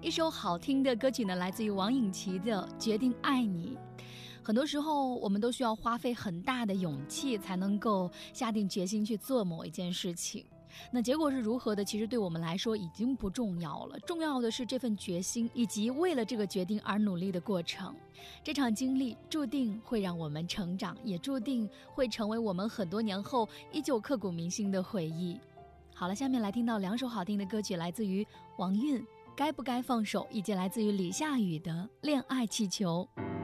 一首好听的歌曲呢，来自于王颖琦的《决定爱你》。很多时候我们都需要花费很大的勇气才能够下定决心去做某一件事情，那结果是如何的，其实对我们来说已经不重要了，重要的是这份决心以及为了这个决定而努力的过程。这场经历注定会让我们成长，也注定会成为我们很多年后依旧刻骨铭心的回忆。好了，下面来听到2首好听的歌曲，来自于王韵《该不该放手》，以及来自于李夏宇的《恋爱气球》。